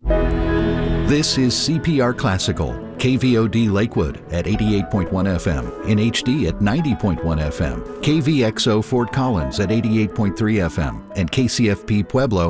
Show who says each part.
Speaker 1: This is CPR Classical, KVOD Lakewood at 88.1 FM, in HD at 90.1 FM, KVXO Fort Collins at 88.3 FM, and KCFP Pueblo